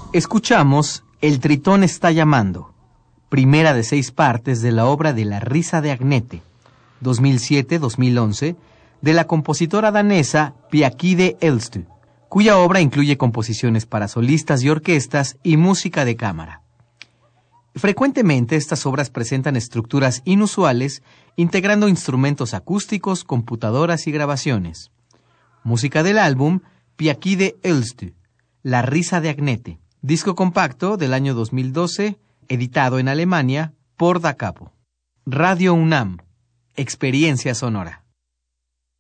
Escuchamos El Tritón está llamando, primera de 6 partes de la obra de La risa de Agnete, 2007-2011, de la compositora danesa Pia Kide Elstø, cuya obra incluye composiciones para solistas y orquestas y música de cámara. Frecuentemente estas obras presentan estructuras inusuales, integrando instrumentos acústicos, computadoras y grabaciones. Música del álbum Pia Kide Elstø, La risa de Agnete, disco compacto del año 2012, editado en Alemania por Da Capo. Radio UNAM, Experiencia Sonora.